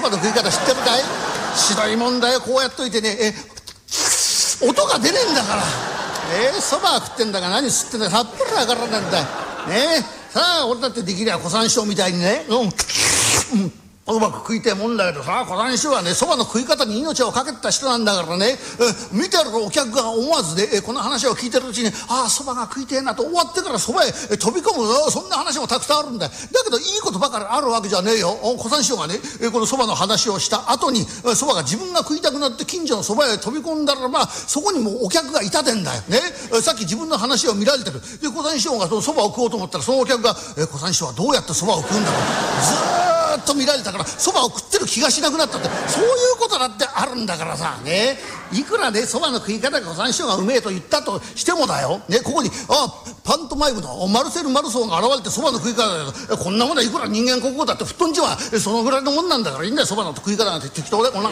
ばの食い方知ってるかい？白いもんだよ、こうやっといてね、音が出ねえんだから。そば食ってんだが何吸ってんだかさっぱりわからねえんだよ。さあ俺だってできりゃ小三師匠みたいにね、うまく食いてえもんだけどさ、小三師匠はね、そばの食い方に命をかけてた人なんだからね、見てるお客が思わずね、この話を聞いてるうちに、ああそばが食いてえなと終わってからそばへ飛び込む、そんな話もたくさんあるんだよ。だけどいいことばかりあるわけじゃねえよ。小三師匠がね、このそばの話をした後にそばが自分が食いたくなって近所のそばへ飛び込んだらば、そこにもお客がいたてんだよね。さっき自分の話を見られてる。で小三師匠がそのそばを食おうと思ったら、そのお客が小三師匠はどうやってそばを食うんだろう、ずーっと見られたからそばを食ってる気がしなくなったって、そういうことだってあるんだからさね。いくらねそばの食い方が小三師匠がうめえと言ったとしてもだよ、ね、ここにパントマイムのマルセル・マルソーが現れてそばの食い方だよ、こんなものはいくら人間国宝だって布団じはそのぐらいのもんなんだからいいんだよ。そばの食い方なんて適当でこんなこ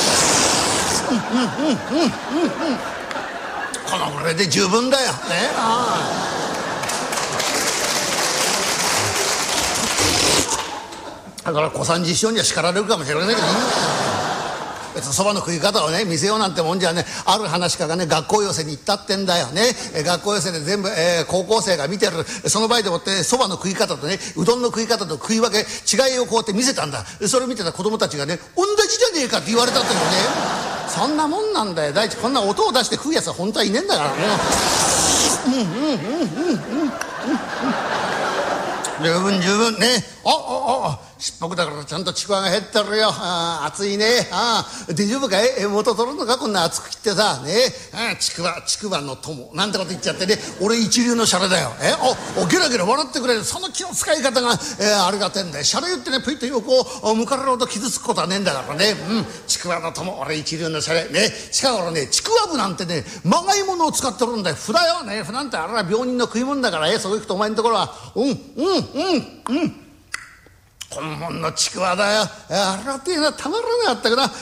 のぐらいで十分だよね。だから小三治師匠には叱られるかもしれないけどいいんだよ。別にそばの食い方をね見せようなんてもんじゃね、ある話家がね学校寄せに行ったってんだよね。学校寄せで全部、高校生が見てる。その場合でもってそばの食い方とねうどんの食い方と食い分け違いをこうやって見せたんだ。それを見てた子供たちがね同じじゃねえかって言われたっていうね。そんなもんなんだよ。第一こんな音を出して食うやつは本当はいねえんだからね。十分十分ね。しっぽくだからちゃんとちくわが減ってるよ。熱いね。大丈夫かい？元取るのかこんな熱く切ってさね。ちくわの友なんてこと言っちゃってね、俺一流のシャレだよ。ゲラゲラ笑ってくれるその気の使い方が、ありがてえんだよ。シャレ言ってねプイッと横を向かれるほど傷つくことはねえんだからね。ちくわの友俺一流のシャレね。近頃ねちくわぶなんてねまがいものを使ってるんだよ。麩だよね。麩なんてあれは病人の食い物だからそこ行くとお前のところはこんもんのちくわだよ。あらてえなたまらなかったけどな。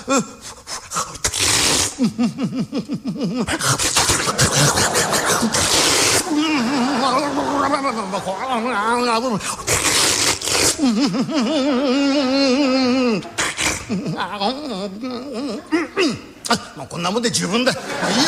もうこんなもんで十分だ。いいよ。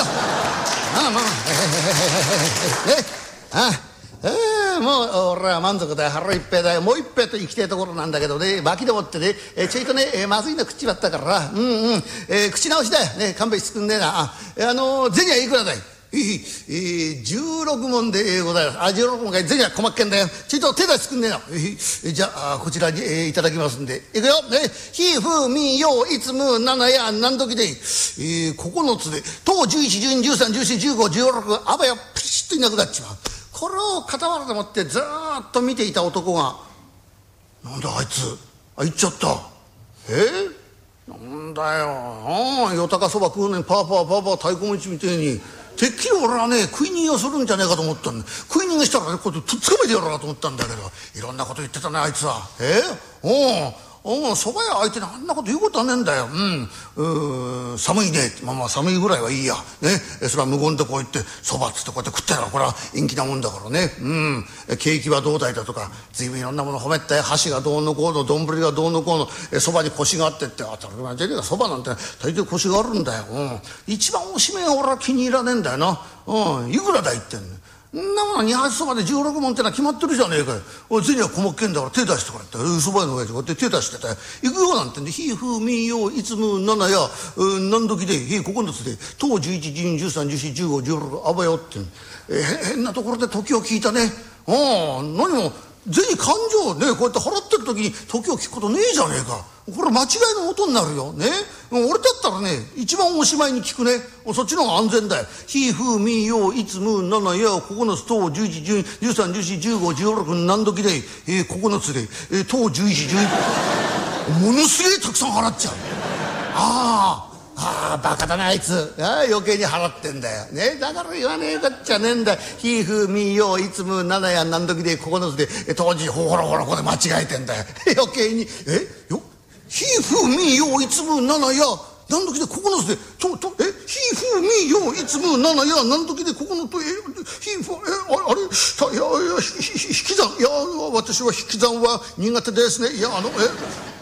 もう俺は満足だよ。腹いっぺいだよ。もう一杯と行きたいところなんだけどね、巻きでもってね、ちょいとね、まずいの食っちまったから口直しだよね。勘弁してくんねえな。銭はいくらだい？16文でございます。16文か銭は細っけんだよ。ちょいと手出してくんねえな。じゃあこちらにいただきますんでいくよ。ひふみよいつむ七や何時で9つで当11、12、13、14、15、16あばやピシッといなくなっちまう。これを傍らでもってずーっと見ていた男が「なんだあいつ行っちゃった。なんだよよたかそば食うのにパーパー太鼓持ちみたいにてっきり俺はね食い逃げをするんじゃねえかと思ったんだ。食い逃げしたらねこうやって捕まえてやろうかと思ったんだけど、いろんなこと言ってたねあいつは。そば屋相手にあんなこと言うことはねえんだよ。寒いね。まあ寒いぐらいはいいやね。それは無言でこう言ってそばっつってこうやって食ったらこれは陰気なもんだからね。景気はどうだいだとか随分いろんなもの褒めて、箸がどうのこうの丼がどうのこうのそばに腰があってって当たり前じゃねえか。そばなんて大抵腰があるんだよ。一番おしめが俺は気に入らねえんだよな。いくらだいってんの。んなもの2八そばで16文ってのは決まってるじゃねえかよ。銭は細っけんだから手出してくれってそば屋の親父こうやって手出してたよ。行くよなんてんでひふみよいつむ七や何時で9つで当11、12、13、14、15、16あばよって変なところで時を聞いたね。何も銭勘定ねこうやって払ってる時に時を聞くことねえじゃねえか。これ間違いの音になるよね。俺だったらね一番おしまいに聞くね。そっちの方が安全だよ。ひふみよいつむ七や9つ当11、12、13、14、15、16何時で9つで当11、12ものすげえたくさん払っちゃう。バカだなあいつ。余計に払ってんだよね。だから言わねえかっちゃねえんだ。ひふみよいつむ七や何時で9つで当時ほらこれ間違えてんだよ。余計にひふみよいつむ七や何時で9つでひふみよいつむ七や何時で9つあれ引き算私は引き算は苦手ですね。